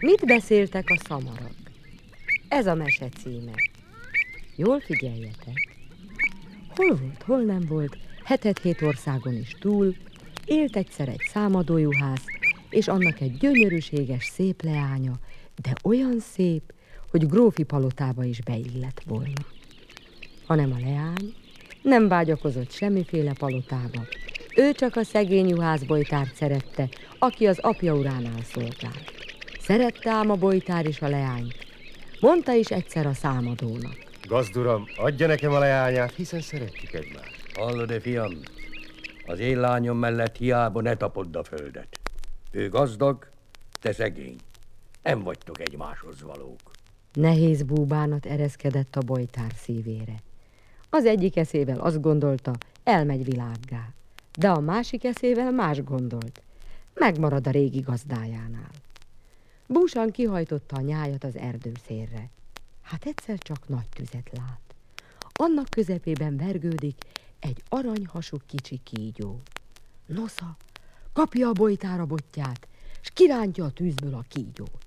Mit beszéltek a szamarak? Ez a mese címe. Jól figyeljetek. Hol volt, hol nem volt, 7 országon is túl, élt egyszer egy számadójuhász, és annak egy gyönyörűséges, szép leánya, de olyan szép, hogy grófi palotába is beillett volna. Hanem a leány nem vágyakozott semmiféle palotába. Ő csak a szegény juhász Bojtárt szerette, aki az apja uránál szolgált. Szerette ám a Bojtár is a leányt. Mondta is egyszer a számadónak. Gazduram, adja nekem a leányát, hiszen szeretjük egymást. Hallod-e, fiam? Az én lányom mellett hiába ne tapodd a földet. Ő gazdag, te szegény. Nem vagytok egymáshoz valók. Nehéz búbánat ereszkedett a Bojtár szívére. Az egyik eszével azt gondolta, elmegy világgá, de a másik eszével más gondolt, megmarad a régi gazdájánál. Búsan kihajtotta a nyájat az erdőszélre. Hát egyszer csak nagy tüzet lát. Annak közepében vergődik egy aranyhasú kicsi kígyó. Nosza, kapja a Bojtár a botját, s kirántja a tűzből a kígyót.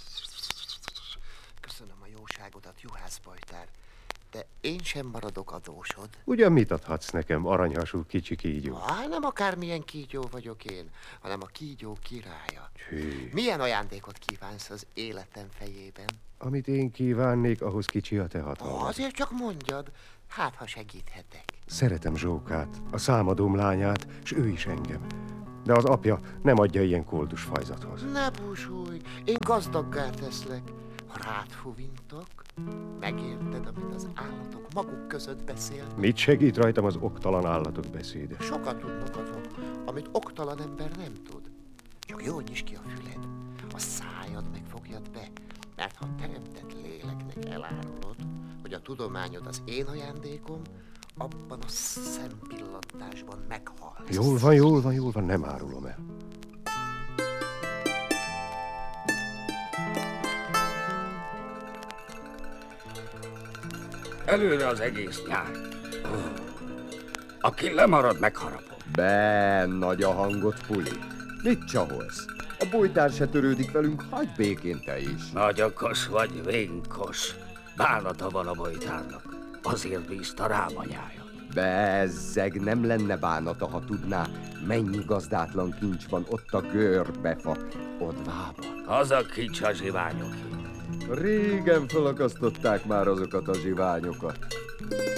Köszönöm a jóságodat, juhász Bojtár, de én sem maradok adósod. Ugyan mit adhatsz nekem, aranyhasú kicsi kígyó? Nem akármilyen kígyó vagyok én, hanem a kígyó királya. Hű. Milyen ajándékot kívánsz az életem fejében? Amit én kívánnék, ahhoz kicsi a te hatalmad. Azért csak mondjad, hát ha segíthetek. Szeretem Zsókát, a számadóm lányát, s ő is engem. De az apja nem adja ilyen koldus fajzathoz. Ne búsulj, én gazdaggá teszlek. Ha rád fuvintok, megérted, amit az állatok maguk között beszélnek. Mit segít rajtam az oktalan állatok beszéde? Sokat tudnak azok, amit oktalan ember nem tud. Csak jól nyisd ki a füled, a szájad megfogjad be, mert ha teremtett léleknek elárulod, hogy a tudományod az én ajándékom, abban a szempillantásban meghalsz. Jól van, nem árulom el. Előre az egész nyár. Aki lemarad, megharapom. Be, nagy a hangot, Puli. Mit csaholsz? A Bojtár se törődik velünk, hagyd békén te is. Nagy okos vagy, vénkos. Bánata van a Bojtárnak. Azért bízta rám anyája. Bezzeg, nem lenne bánata, ha tudná, mennyi gazdátlan kincs van ott a görbefa odvában. Az a kincs a zsiványoké. Régen felakasztották már azokat a zsiványokat.